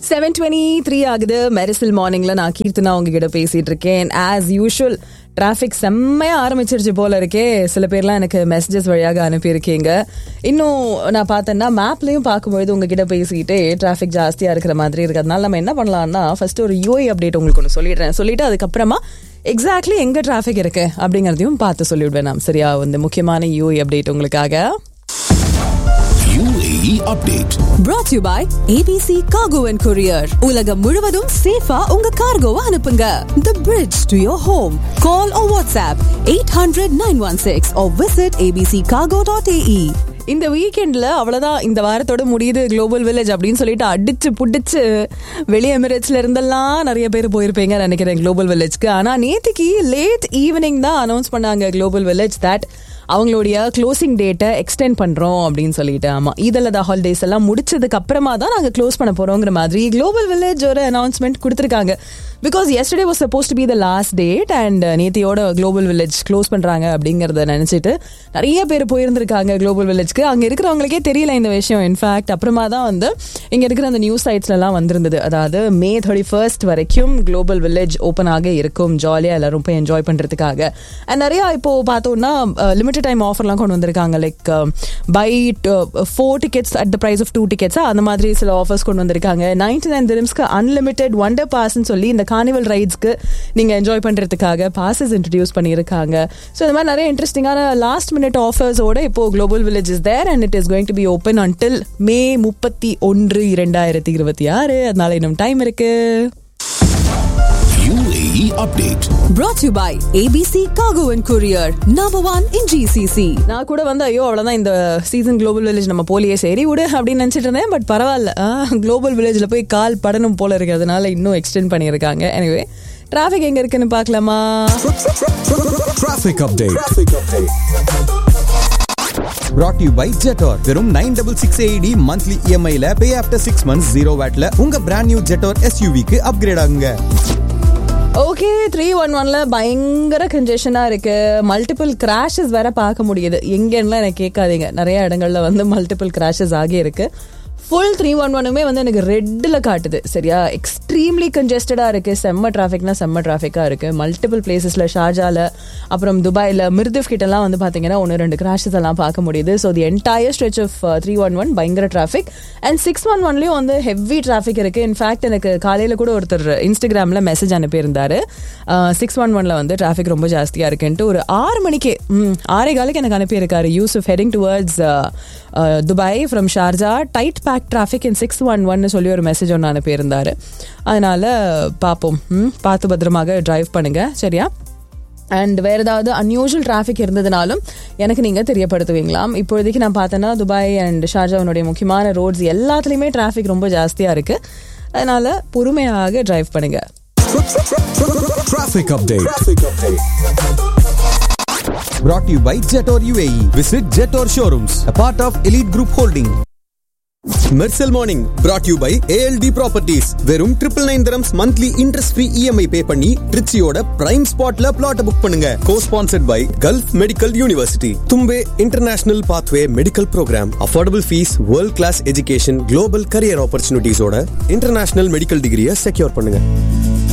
7:23 ஆகுது. மெரிசல் மார்னிங்ல நான் கீர்த்தனா உங்ககிட்ட பேசிட்டு இருக்கேன். ஆஸ் யூஷுவல் டிராஃபிக் செம்மையா ஆரம்பிச்சிருச்சு போல இருக்கே. சில பேர்லாம் எனக்கு மெசேஜஸ் வழியாக அனுப்பியிருக்கீங்க. இன்னும் நான் பார்த்தேன்னா மேப்லயும் பார்க்கும்போது உங்ககிட்ட பேசிக்கிட்டே டிராஃபிக் ஜாஸ்தியா இருக்கிற மாதிரி இருக்கிறதுனால நம்ம என்ன பண்ணலாம்னா ஃபர்ஸ்ட் ஒரு யூஐ அப்டேட் உங்களுக்கு ஒன்று சொல்லிட்டு அதுக்கப்புறமா எக்ஸாக்ட்லி எங்க டிராஃபிக் இருக்கு அப்படிங்கறதையும் பார்த்து சொல்லிவிடுவேன் நான். சரியா, வந்து முக்கியமான யூஐ அப்டேட் உங்களுக்காக. UAE update brought to you by ABC Cargo and Courier. உலகம் முழுவதும் சேஃபா உங்க கார்கோவை அனுப்புங்க. The bridge to your home. Call or WhatsApp 800-916 or visit abccargo.ae. இந்த வீக்கெண்ட்ல அவ்வளவுதான், இந்த வாரத்தோட முடியுது குளோபல் வில்லேஜ் அப்படின்னு சொல்லிட்டு அடிச்சு புடிச்சு வெளி எமிரேட்ஸ்ல இருந்தெல்லாம் நிறைய பேர் போயிருப்பீங்க நினைக்கிறேன் குளோபல் வில்லேஜ்க்கு. ஆனா நேத்திக்கு லேட் ஈவினிங் தான் அனௌன்ஸ் பண்ணாங்க குளோபல் வில்லேஜ் தட் அவங்களுடைய க்ளோசிங் டேட்டை எக்ஸ்டெண்ட் பண்றோம் அப்படின்னு சொல்லிட்டு. ஆமா, ஈதல்லதா ஹாலிடேஸ் எல்லாம் முடிச்சதுக்கு அப்புறமா தான் நாங்க க்ளோஸ் பண்ண போறோங்கிற மாதிரி குளோபல் வில்லேஜ் ஒரு அனௌன்ஸ்மெண்ட் கொடுத்திருக்காங்க. Because yesterday was supposed to be the last date and நேத்தியோட global village close பண்றாங்க அப்படிங்கறத நினைச்சிட்டு நிறைய பேர் போயிருந்திருக்காங்க குளோபல் வில்லேஜ்க்கு. அங்க இருக்கிறவங்களுக்கே தெரியல இந்த விஷயம். இன்ஃபேக்ட் அப்புறமா தான் வந்து இங்க இருக்கிற அந்த நியூஸ் சைட்ஸ்ல எல்லாம் வந்திருந்தது. அதாவது May 31st வரைக்கும் குளோபல் வில்லேஜ் ஓப்பன் ஆக இருக்கும், ஜாலியா எல்லாரும் போய் என்ஜாய் பண்றதுக்காக. அண்ட் நிறைய இப்போ பார்த்தோம்னா லிமிடெட் டைம் ஆஃபர்லாம் கொண்டு வந்திருக்காங்க. Like by 4 tickets at the price of 2 tickets அந்த மாதிரி சில ஆஃபர்ஸ் கொண்டு வந்திருக்காங்க. 99 dirhamsக்கு அன்லிமிட்டெட் வண்டர் பாஸ்ன்னு சொல்லி இந்த கார்னிவல் ரைட்ஸ்க்கு நீங்க என்ஜாய் பண்றதுக்காக பாசஸ் இன்ட்ரடியூஸ் பண்ணியிருக்காங்க. ஸோ இந்த மாதிரி நிறைய இன்ட்ரெஸ்டிங்கான லாஸ்ட் மினிட் ஆஃபர்ஸோட இப்போ global village is there and it is going to be open until May 31, 2026. அதனால இன்னும் டைம் இருக்கு. UAE update Brought to you by ABC Cargo and Courier. Number 1 in GCC. நான் கூட வந்து ஐயோ அவ்வளவுதான் இந்த சீசன் குளோபல் வில்லேஜ் நம்ம போலியே சரி விடு அப்படின்னு நினைச்சிட்டு இருந்தேன். பட் பரவாயில்ல, குளோபல் வில்லேஜ்ல போய் கால் படணும் போல இருக்கு. அதனால இன்னும் எக்ஸ்டெண்ட் பண்ணியிருக்காங்க. எனிவே டிராஃபிக் எங்க இருக்குன்னு பார்க்கலாமா? traffic update brought to you by Jetor. வெறும் 966 AED monthly EMI ல pay after 6 months 0 VAT ல உங்க brand new Jetor SUV க்கு அப்கிரேட் ஆகுங்க. ஓகே, 311ல பயங்கர கன்ஜெஷனா இருக்கு. மல்டிபிள் கிராஷஸ் வேற பார்க்க முடியுது. எங்கன்னு எனக்கு கேட்காதீங்க, நிறைய இடங்கள்ல வந்து மல்டிபிள் கிராஷஸ் ஆகி இருக்கு. ஃபுல் 311மே வந்து எனக்கு ரெட்டில் காட்டுது. சரியா, எக்ஸ்ட்ரீம்லி கன்ஜெஸ்டடா இருக்கு. செம்ம டிராஃபிக்னா செம்ம டிராஃபிக்கா இருக்கு. மல்டிபிள் பிளேசஸ்ல, ஷார்ஜால, அப்புறம் துபாயில, மிர்திஃப் கிட்ட எல்லாம் வந்து பாத்தீங்கன்னா 1-2 கிராஷஸ் எல்லாம் பார்க்க முடியுது. So the entire stretch of 311 பயங்கர டிராஃபிக். அண்ட் 611லயும் வந்து ஹெவி டிராஃபிக் இருக்கு. இன்ஃபேக்ட் எனக்கு காலையில கூட ஒருத்தர் இன்ஸ்டாகிராம்ல மெசேஜ் அனுப்பியிருந்தாரு, 611ல வந்து டிராஃபிக் ரொம்ப ஜாஸ்தியா இருக்குன்ட்டு. ஒரு 6 மணிக்கு 6:15 எனக்கு அனுப்பியிருக்காரு. Yusuf heading towards Dubai from Sharjah, tight back traffic இன் 611 சொல்லி ஒரு மெசேஜ் ஒன்று அனுப்பியிருந்தாரு. அதனால பார்ப்போம், பார்த்து பத்திரமாக டிரைவ் பண்ணுங்க. சரியா, அண்ட் வேற ஏதாவது அன்யூஷுவல் டிராஃபிக் இருந்ததுனாலும் எனக்கு நீங்க தெரியப்படுத்துவீங்களாம். இப்போதைக்கு நான் பார்த்தேன்னா துபாய் அண்ட் ஷார்ஜாவினுடைய முக்கியமான ரோட்ஸ் எல்லாத்துலயுமே டிராஃபிக் ரொம்ப ஜாஸ்தியா இருக்கு. அதனால பொறுமையாக டிரைவ் பண்ணுங்க. traffic update brought to you by Jetor UAE. Visit Jetor showrooms, a part of Elite Group Holding. Mersal Morning brought to you by ALD Properties. வெறும் 999 dirhams monthly interest free EMI pay பண்ணி ட்ரிச்சியோட prime spotல plot book பண்ணுங்க. Co-sponsored by Gulf Medical University. Tumbe International Pathway Medical Program. Affordable fees, world class education, global career opportunities ஓட international medical degree secure பண்ணுங்க.